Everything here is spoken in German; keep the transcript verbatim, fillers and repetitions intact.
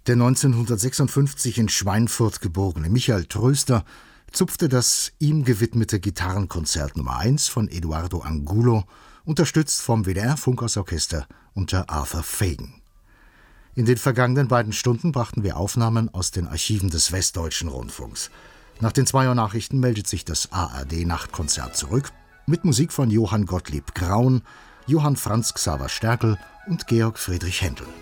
Der neunzehnhundertsechsundfünfzig in Schweinfurt geborene Michael Tröster zupfte das ihm gewidmete Gitarrenkonzert Nummer eins von Eduardo Angulo, unterstützt vom W D R-Funkhausorchester unter Arthur Fagan. In den vergangenen beiden Stunden brachten wir Aufnahmen aus den Archiven des Westdeutschen Rundfunks. Nach den zwei Uhr Nachrichten meldet sich das A R D-Nachtkonzert zurück mit Musik von Johann Gottlieb Graun, Johann Franz Xaver Stärkel und Georg Friedrich Händel.